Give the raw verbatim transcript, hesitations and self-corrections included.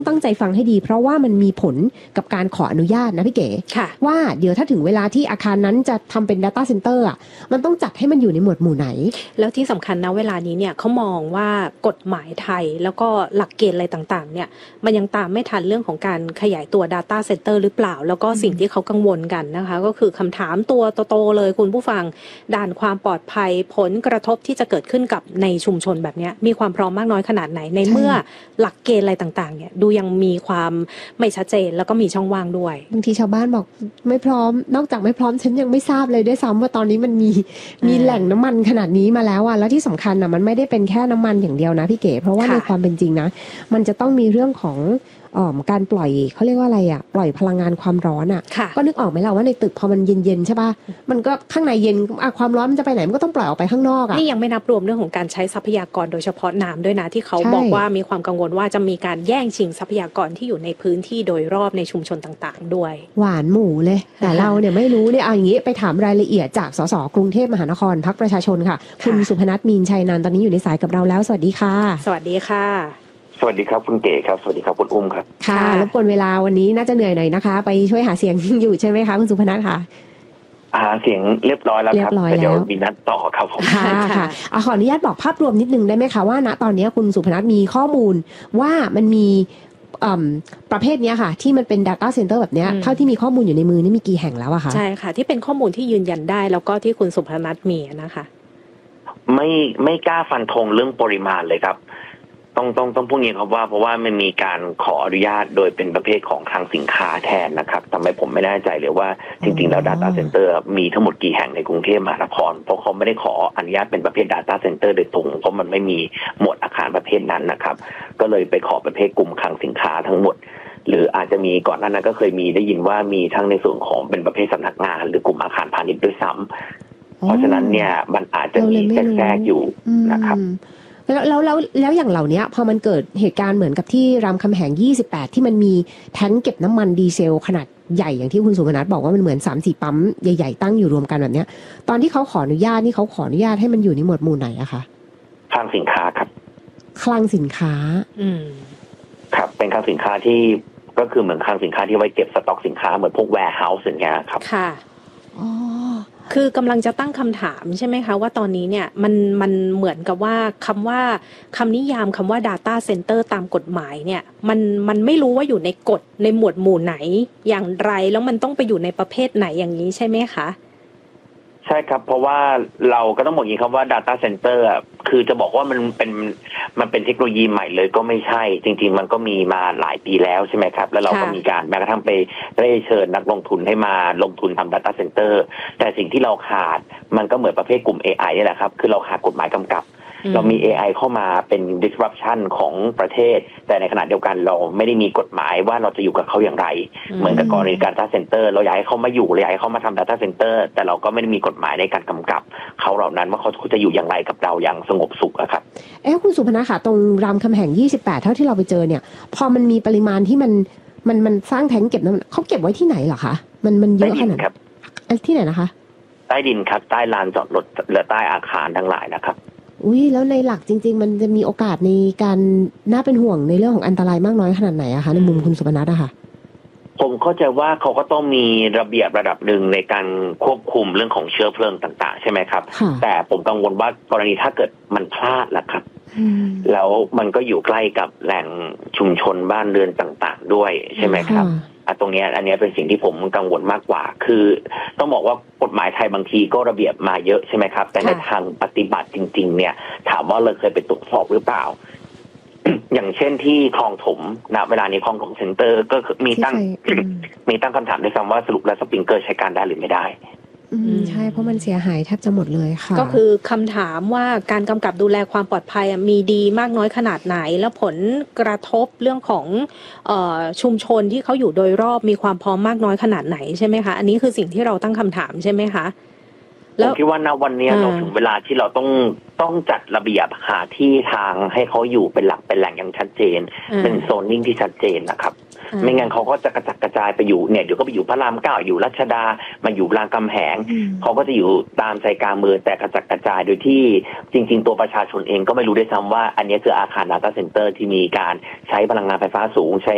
ตั้งใจฟังให้ดีเพราะว่ามันมีผลกับการขออนุญาตนะพี่เก๋ว่าเดี๋ยวถ้าถึงเวลาที่อาคารนั้นจะทำเป็น data center อ่ะมันต้องจัดให้มันอยู่ในหมวดหมู่ไหนแล้วที่สำคัญนะเวลานี้เนี่ยเขามองว่ากฎหมายไทยแล้วก็หลักเกณฑ์อะไรต่างๆเนี่ยมันยังตามไม่ทันเรื่องของการขยายตัว data center หรือเปล่าแล้วก็สิ่งที่เขากังวลกันนะคะก็คือคำถามตัวโตๆเลยคุณผู้ฟังด่านความปลอดภัยผลกระทบที่จะเกิดขึ้นกับในชุมชนแบบนี้มีความพร้อมมากน้อยขนาดไหนในเมื่อหลักเกณฑ์อะไรต่างๆเนี่ยดูยังมีความไม่ชัดเจนแล้วก็มีช่องว่างด้วยบางทีชาวบ้านบอกไม่พร้อมนอกจากไม่พร้อมฉันยังไม่ทราบเลยด้วยซ้ำว่าตอนนี้มันมีมีแหล่งน้ำมันขนาดนี้มาแล้วอ่ะแล้วที่สำคัญอ่ะมันไม่ได้เป็นแค่น้ำมันอย่างเดียวนะพี่เก๋เพราะว่าในความเป็นจริงนะมันจะต้องมีเรื่องของอ๋อการปล่อยเขาเรียกว่าอะไรอ่ะปล่อยพลังงานความร้อนอ่ะก็นึกออกไหมล่ะว่าในตึกพอมันเย็นๆใช่ป่ะมันก็ข้างในเย็นความร้อนมันจะไปไหนมันก็ต้องปล่อยออกไปข้างนอกอ่ะนี่ยังไม่นับรวมเรื่องของการใช้ทรัพยากรโดยเฉพาะน้ำด้วยนะที่เขาบอกว่ามีความกังวลว่าจะมีการแย่งชิงทรัพยากรที่อยู่ในพื้นที่โดยรอบในชุมชนต่างๆด้วยหวานหมูเลยแต่เราเนี่ยไม่รู้เนี่ยเอาอย่างนี้ไปถามรายละเอียดจากสสกรุงเทพมหานครพรรคประชาชนค่ะคุณสุพนัทมีนชัยนันท์ตอนนี้อยู่ในสายกับเราแล้วสวัสดีค่ะสวัสดีค่ะสวัสดีครับคุณเก๋ครับสวัสดีครับคุณอุ้มครับค่ะรบกวนเวลาวันนี้น่าจะเหนื่อยหน่อยนะคะไปช่วยหาเสียงอยู่ใช่ไหมคะคุณสุพนัทค่ะหาเสียงเรียบร้อยแล้วครับแต่เดี๋ยวมีนัดต่อครับผมค่ะค่ะขออนุญาตบอกภาพรวมนิดนึงได้ไหมคะว่าณตอนนี้คุณสุพนัทมีข้อมูลว่ามันมีประเภทนี้ค่ะที่มันเป็น data center แบบนี้เท่าที่มีข้อมูลอยู่ในมือนี่มีกี่แห่งแล้วอะคะใช่ค่ะที่เป็นข้อมูลที่ยืนยันได้แล้วก็ที่คุณสุพนัทมีนะคะไม่ไม่กล้าฟันธงเรื่องปริมาณเลยครับต้องต้องต้องพูดอย่างนี้ครับว่าเพราะว่ามันมีการขออนุญาตโดยเป็นประเภทของคลังสินค้าแทนนะครับทำให้ผมไม่แน่ใจเลยว่าจริงๆแล้ว data center มีทั้งหมดกี่แห่งในกรุงเทพมหานครเพราะเขาไม่ได้ขออนุญาตเป็นประเภท data center โดยตรงเพราะมันไม่มีหมวดอาคารประเภทนั้นนะครับก็เลยไปขอประเภทกลุ่มคลังสินค้าทั้งหมดหรืออาจจะมีก่อนหน้านั้นก็เคยมีได้ยินว่ามีทั้งในส่วนของเป็นประเภทสำนักงานหรือกลุ่มอาคารพาณิชย์ด้วยซ้ำเพราะฉะนั้นเนี่ยมันอาจจะมีแทรกอยู่นะครับแล้วแล้วแล้วแล้วอย่างเหล่านี้พอมันเกิดเหตุการณ์เหมือนกับที่รามคำแหงยี่สิบแปดที่มันมีแท้งเก็บน้ำมันดีเซลขนาดใหญ่อย่างที่คุณสุพนัทบอกว่ามันเหมือน สามสี่ ปั๊มใหญ่ๆตั้งอยู่รวมกันแบบเนี้ยตอนที่เขาขออนุญาตนี่เขาขออนุญาตให้มันอยู่ในหมวดหมู่ไหนอะคะคลังสินค้าครับคลังสินค้าอืมครับเป็นคลังสินค้าที่ก็คือเหมือนคลังสินค้าที่ไว้เก็บสต็อกสินค้าเหมือนพวก warehouse อย่างเงี้ยครับค่ะอ๋อคือกำลังจะตั้งคำถามใช่ไหมคะว่าตอนนี้เนี่ยมันมันเหมือนกับว่าคำว่าคำนิยามคำว่า data center ตามกฎหมายเนี่ยมันมันไม่รู้ว่าอยู่ในกฎในหมวดหมู่ไหนอย่างไรแล้วมันต้องไปอยู่ในประเภทไหนอย่างนี้ใช่ไหมคะใช่ครับเพราะว่าเราก็ต้องบอกอย่างนี้ครับว่า data center อ่ะคือจะบอกว่ามันเป็นมันเป็นเทคโนโลยีใหม่เลยก็ไม่ใช่จริงๆมันก็มีมาหลายปีแล้วใช่ไหมครับแล้วเราก็มีการแม้กระทั่งไปได้เชิญนักลงทุนให้มาลงทุนทำ data center แต่สิ่งที่เราขาดมันก็เหมือนประเภทกลุ่ม เอ ไอ นี่แหละครับคือเราขาดกฎหมายกำกับเรามี เอ ไอ เข้ามาเป็น disruption ของประเทศแต่ในขณะเดียวกันเราไม่ได้มีกฎหมายว่าเราจะอยู่กับเขาอย่างไรเหมือนกับกรณีการ data center เราอยากให้เขามาอยู่เราอยากให้เขามาทำ data center แต่เราก็ไม่ได้มีกฎหมายในการกำกับเขาเหล่านั้นว่าเขาจะอยู่อย่างไรกับเราอย่างสงบสุขอะครับเอ๊ะคุณสุพนัทค่ะตรงรามคำแหงยี่สิบแปดเท่าที่เราไปเจอเนี่ยพอมันมีปริมาณที่มันมันมันสร้างแท้งเก็บน้ำเขาเก็บไว้ที่ไหนเหรอคะมันมันเยอะขนาดไหนที่ไหนนะคะใต้ดินครับใต้ลานจอดรถและใต้อาคารทั้งหลายนะครับอุ้ยแล้วในหลักจริงๆมันจะมีโอกาสในการน่าเป็นห่วงในเรื่องของอันตรายมากน้อยขนาดไหนอะคะในมุมคุณสุพนัทอะค่ะผมเข้าใจว่าเขาก็ต้องมีระเบียบระดับหนึ่งในการควบคุมเรื่องของเชื้อเพลิงต่างๆใช่ไหมครับแต่ผมกังวลว่ากรณีถ้าเกิดมันพลาดล่ะครับแล้วมันก็อยู่ใกล้กับแหล่งชุมชนบ้านเรือนต่างๆด้วยใช่ไหมครับตรงนี้อันนี้เป็นสิ่งที่ผมกังวลมากกว่าคือต้องบอกว่ากฎหมายไทยบางทีก็ระเบียบมาเยอะใช่ไหมครับแต่ในทางปฏิบัติจริงๆเนี่ยถามว่าเราเคยไปตรวจสอบหรือเปล่า อย่างเช่นที่คลองถมณเวลานี้คลองถมเซ็นเตอร์ก็มีตั้ง มีตั้งคำถามด้วยซ้ำว่าสรุปแล้วสปริงเกอร์ใช้การได้หรือไม่ได้อืมใช่เพราะมันเสียหายแทบจะหมดเลยค่ะก็คือคำถามว่าการกำกับดูแลความปลอดภัยมีดีมากน้อยขนาดไหนแล้วผลกระทบเรื่องของเอ่อชุมชนที่เขาอยู่โดยรอบมีความพร้อมมากน้อยขนาดไหนใช่ไหมคะอันนี้คือสิ่งที่เราตั้งคำถามใช่ไหมคะผมคิดว่าณวันนี้เราถึงเวลาที่เราต้องต้องจัดระเบียบหาที่ทางให้เขาอยู่เป็นหลักเป็นแหล่งอย่างชัดเจนเป็นโซนนิ่งที่ชัดเจนนะครับไม่งั้นเขาก็จะกระจัดกระจายไปอยู่เนี่ยเดี๋ยวก็ไปอยู่พระรามเก้าอยู่รัชดามาอยู่รามคำแหงเขาก็จะอยู่ตามใจกลางเมืองแต่กระจัดกระจายโดยที่จริงๆตัวประชาชนเองก็ไม่รู้ด้วยซ้ำว่าอันนี้คืออาคาร data center ที่มีการใช้พลังงานไฟฟ้าสูงใช้